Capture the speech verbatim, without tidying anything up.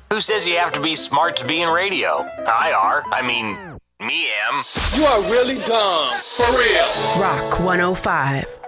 Who says you have to be smart to be in radio? I are. I mean, me am. You are really dumb. For real. Rock one oh five.